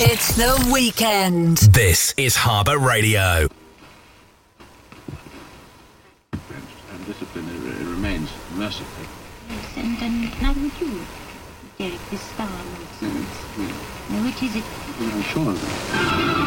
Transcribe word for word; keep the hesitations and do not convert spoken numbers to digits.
It's the weekend. This is Harbour Radio. And discipline it, it remains merciful. Yes, and, and now with you, Derek, this star nonsense. Mm, mm. Now, which is it? I'm sure of that.